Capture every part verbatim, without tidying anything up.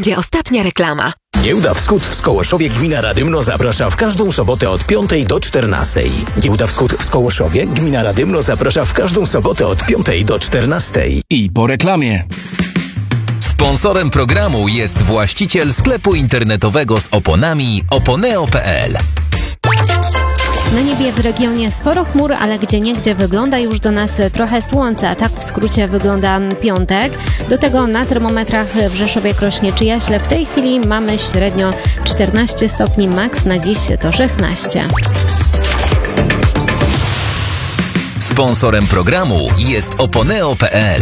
będzie ostatnia reklama. Giełda Wschód w Skołoszowie Gmina Radymno zaprasza w każdą sobotę od piątej do czternastej. Giełda Wschód w Skołoszowie Gmina Radymno zaprasza w każdą sobotę od piątej do czternastej. I po reklamie. Sponsorem programu jest właściciel sklepu internetowego z oponami oponeo kropka pe el. Na niebie w regionie sporo chmur, ale gdzieniegdzie wygląda już do nas trochę słońca. Tak w skrócie wygląda piątek. Do tego na termometrach w Rzeszowie, Krośnie czy Jaśle w tej chwili mamy średnio czternaście stopni, maks na dziś to szesnaście. Sponsorem programu jest oponeo kropka pe el.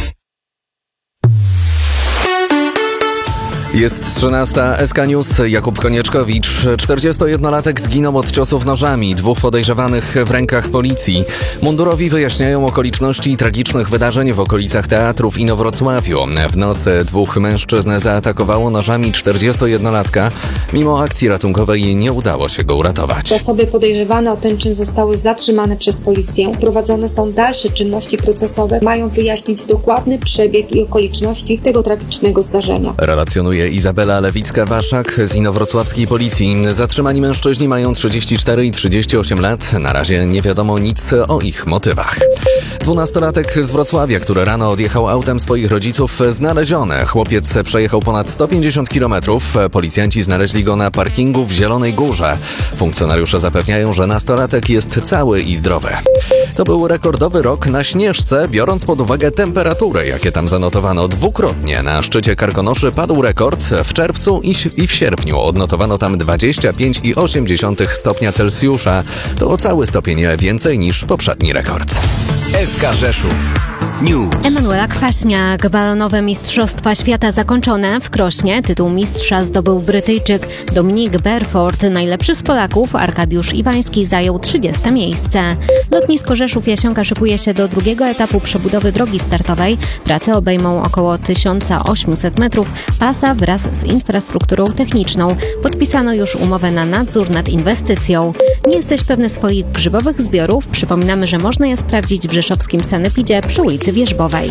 Jest trzynasta, S K News, Jakub Konieczkowicz. czterdziestojednolatek zginął od ciosów nożami, dwóch podejrzewanych w rękach policji. Mundurowi wyjaśniają okoliczności tragicznych wydarzeń w okolicach teatru w Inowrocławiu. W nocy dwóch mężczyzn zaatakowało nożami czterdziestojednolatka. Mimo akcji ratunkowej nie udało się go uratować. Osoby podejrzewane o ten czyn zostały zatrzymane przez policję. Prowadzone są dalsze czynności procesowe. Mają wyjaśnić dokładny przebieg i okoliczności tego tragicznego zdarzenia. Relacjonuje Izabela Lewicka-Waszak z inowrocławskiej policji. Zatrzymani mężczyźni mają trzydzieści cztery i trzydzieści osiem lat. Na razie nie wiadomo nic o ich motywach. Dwunastolatek z Wrocławia, który rano odjechał autem swoich rodziców, znaleziony. Chłopiec przejechał ponad sto pięćdziesiąt kilometrów. Policjanci znaleźli go na parkingu w Zielonej Górze. Funkcjonariusze zapewniają, że nastolatek jest cały i zdrowy. To był rekordowy rok na Śnieżce, biorąc pod uwagę temperatury, jakie tam zanotowano dwukrotnie. Na szczycie Karkonoszy padł rekord. W czerwcu i w sierpniu odnotowano tam dwadzieścia pięć i osiem dziesiątych stopnia Celsjusza. To o cały stopień więcej niż poprzedni rekord. S K Rzeszów News. Emanuela Kwaśniak. Balonowe Mistrzostwa Świata zakończone w Krośnie. Tytuł mistrza zdobył Brytyjczyk Dominik Berford. Najlepszy z Polaków Arkadiusz Iwański zajął trzydzieste miejsce. Lotnisko Rzeszów-Jasionka szykuje się do drugiego etapu przebudowy drogi startowej. Prace obejmą około tysiąc osiemset metrów pasa wraz z infrastrukturą techniczną. Podpisano już umowę na nadzór nad inwestycją. Nie jesteś pewny swoich grzybowych zbiorów? Przypominamy, że można je sprawdzić w rzeszowskim Sanepidzie przy ulicy Wierzbowej.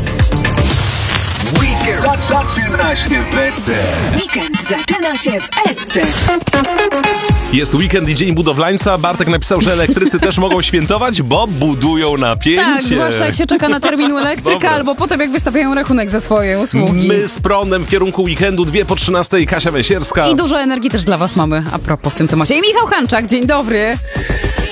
Weekend zaczyna się w S C. Weekend zaczyna się w S C. Jest weekend i Dzień Budowlańca. Bartek napisał, że elektrycy też mogą świętować, bo budują napięcie. Tak, zwłaszcza jak się czeka na termin u elektryka, Dobra. albo potem jak wystawiają rachunek za swoje usługi. My z prądem w kierunku weekendu, dwie po trzynastej, Kasia Węsierska. I dużo energii też dla was mamy, a propos w tym temacie. I Michał Hanczak, dzień dobry.